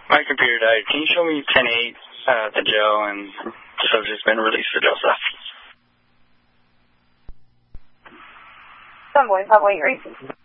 My computer died. Can you show me 10-8, the Joe, and the subject's been released for Joseph? Sunboy, Papa 8 Racing.